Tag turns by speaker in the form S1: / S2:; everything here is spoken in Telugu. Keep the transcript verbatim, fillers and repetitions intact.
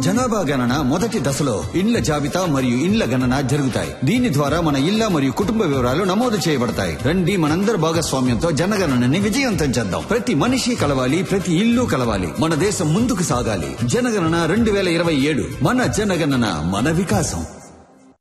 S1: జనాభా గణన మొదటి దశలో ఇండ్ల జాబితా మరియు ఇండ్ల గణన జరుగుతాయి. దీని ద్వారా మన ఇళ్ల మరియు కుటుంబ వివరాలు నమోదు చేయబడతాయి. రండి మనందరి భాగస్వామ్యంతో జనగణనని విజయవంతం చేద్దాం. ప్రతి మనిషి కలవాలి, ప్రతి ఇల్లు కలవాలి. మన దేశం ముందుకు సాగాలి. జనగణన రెండు వేల ఇరవై ఏడు మన జనగణన మన వికాసం.